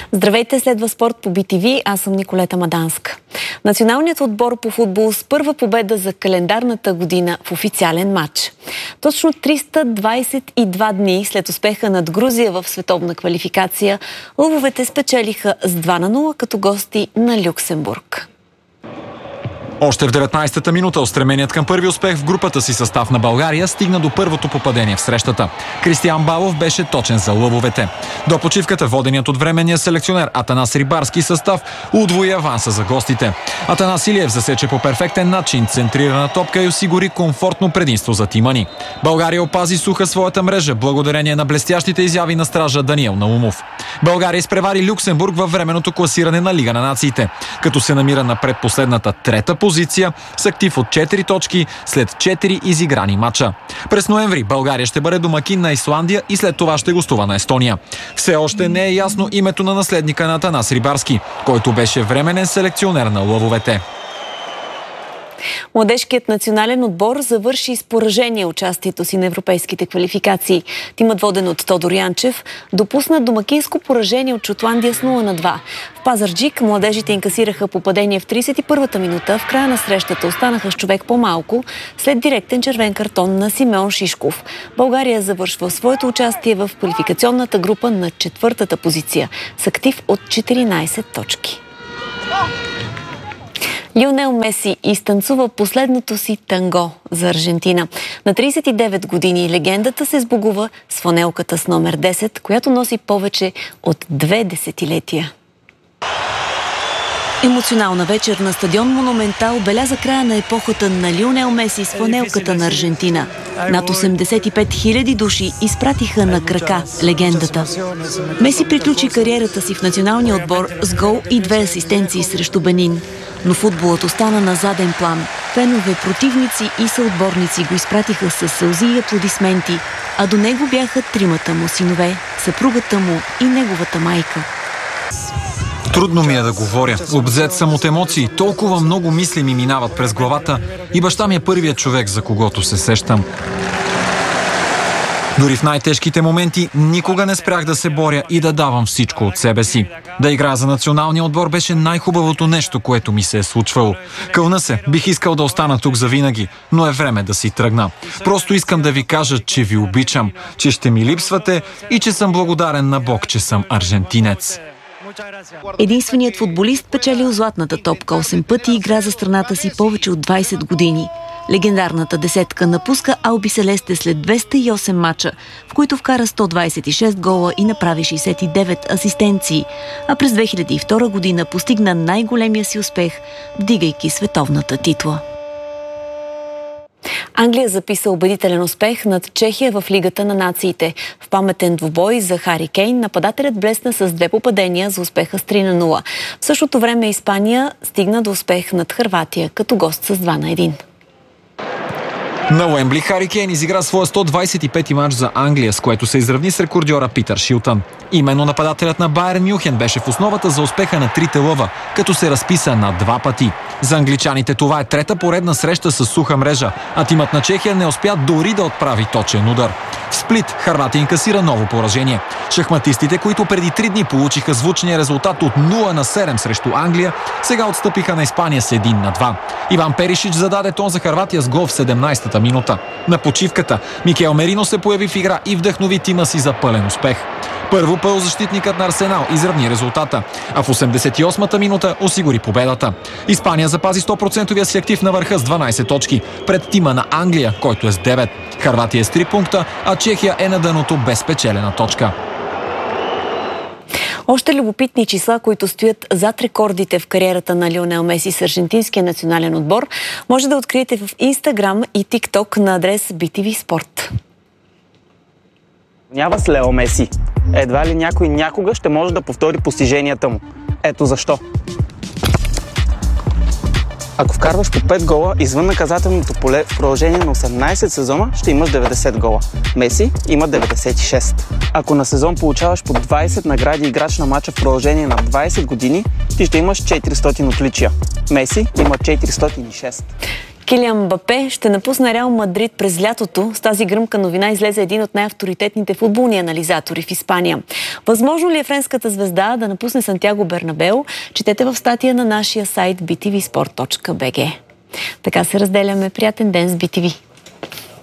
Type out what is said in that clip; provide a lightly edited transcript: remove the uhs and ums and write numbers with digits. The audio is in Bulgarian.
Здравейте, следва спорт по BTV. Аз съм Николета Маданска. Националният отбор по футбол с първа победа за календарната година в официален матч. Точно 322 дни след успеха над Грузия в световна квалификация, лъвовете спечелиха с 2-0 като гости на Люксембург. Още в 19-та минута устременият към първи успех в групата си състав на България стигна до първото попадение в срещата. Кристиян Балов беше точен за лъвовете. До почивката воденият от временния селекционер Атанас Рибарски състав удвои аванса за гостите. Атанас Илиев засече по перфектен начин центрирана топка и осигури комфортно предимство за тимани. България опази суха своята мрежа благодарение на блестящите изяви на стража Даниел Наумов. България изпревари Люксембург във временното класиране на Лига на нациите, като се намира на предпоследната трета позиция с актив от 4 точки след 4 изиграни матча. През ноември България ще бъде домакин на Исландия и след това ще гостува на Естония. Все още не е ясно името на наследника на Атанас Рибарски, който беше временен селекционер на лъвовете. Младежкият национален отбор завърши с поражение участието си на европейските квалификации. Тимът, воден от Тодор Янчев, допусна домакинско поражение от Шотландия с 0-2. В Пазарджик младежите инкасираха попадение в 31-та минута. В края на срещата останаха с човек по-малко след директен червен картон на Симеон Шишков. България завършва своето участие в квалификационната група на 4-та позиция с актив от 14 точки. Лионел Меси изтанцува последното си танго за Аржентина. На 39 години легендата се сбогува с фанелката с номер 10, която носи повече от 2 десетилетия. Емоционална вечер на стадион Монументал беляза края на епохата на Лионел Меси с фанелката на Аржентина. Над 85 000 души изпратиха на крака легендата. Меси приключи кариерата си в националния отбор с гол и 2 асистенции срещу Бенин. Но футболът остана на заден план. Фенове, противници и съотборници го изпратиха с сълзи и аплодисменти, а до него бяха 3-мата му синове, съпругата му и неговата майка. Трудно ми е да говоря. Обзет съм от емоции. Толкова много мисли ми минават през главата и баща ми е първият човек, за когото се сещам. Дори в най-тежките моменти никога не спрях да се боря и да давам всичко от себе си. Да играя за националния отбор беше най-хубавото нещо, което ми се е случвало. Кълна се, бих искал да остана тук завинаги, но е време да си тръгна. Просто искам да ви кажа, че ви обичам, че ще ми липсвате и че съм благодарен на Бог, че съм аржентинец. Единственият футболист печелил златната топка 8 пъти и игра за страната си повече от 20 години. Легендарната десетка напуска Алби Селесте след 208 мача, в които вкара 126 гола и направи 69 асистенции, а през 2002 година постигна най-големия си успех, вдигайки световната титла. Англия записа убедителен успех над Чехия в Лигата на нациите. В паметен двубой за Хари Кейн нападателят блесна с 2 попадения за успеха с 3-0. В същото време Испания стигна до успех над Хърватия като гост с 2-1. На Уембли Хари Кейн изигра своя 125-ти матч за Англия, с което се изравни с рекордьора Питър Шилтън. Именно нападателят на Байерн Мюнхен беше в основата за успеха на трите лъва, като се разписа на 2 пъти. За англичаните това е трета поредна среща с суха мрежа, а тимът на Чехия не успя дори да отправи точен удар. В Сплит Хърватия инкасира ново поражение. Шахматистите, които преди 3 дни получиха звучния резултат от 0-7 срещу Англия, сега отстъпиха на Испания с 1-2. Иван Перишич зададе тон за Хърватия с гол в 17-та минута. На почивката Микел Мерино се появи в игра и вдъхнови тима си за пълен успех. Първо полузащитникът на Арсенал изравни резултата, а в 88-та минута осигури победата. Испания запази 100% си актив на върха с 12 точки пред тима на Англия, който е с 9. Хърватия е с 3 пункта, а Чехия е на дъното без спечелена точка. Още любопитни числа, които стоят зад рекордите в кариерата на Лионел Меси с аржентинския национален отбор, може да откриете в Инстаграм и ТикТок на адрес BTV Спорт. Няма с Лео Меси. Едва ли някой някога ще може да повтори постиженията му. Ето защо. Ако вкарваш по 5 гола извън наказателното поле в продължение на 18 сезона, ще имаш 90 гола. Меси има 96. Ако на сезон получаваш по 20 награди играч на мача в продължение на 20 години, ти ще имаш 400 отличия. Меси има 406. Килиан Мбапе ще напусне Реал Мадрид през лятото. С тази гръмка новина излезе един от най-авторитетните футболни анализатори в Испания. Възможно ли е френската звезда да напусне Сантяго Бернабеу? Четете в статия на нашия сайт btvsport.bg. Така се разделяме. Приятен ден с BTV.